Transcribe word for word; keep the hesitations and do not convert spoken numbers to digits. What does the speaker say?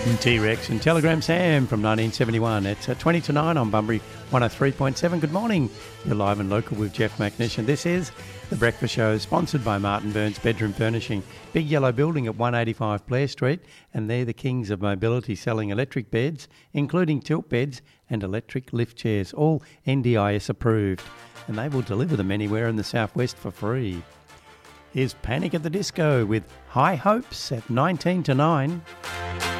T-Rex and Telegram Sam from nineteen seventy-one. It's at twenty to nine on Bunbury one oh three point seven. Good morning. You're live and local with Jeff McNish. This is The Breakfast Show, sponsored by Martin Burns Bedroom Furnishing. Big yellow building at one eighty-five Blair Street, and they're the kings of mobility, selling electric beds, including tilt beds and electric lift chairs, all N D I S approved. And they will deliver them anywhere in the southwest for free. Here's Panic at the Disco with High Hopes at nineteen to nine.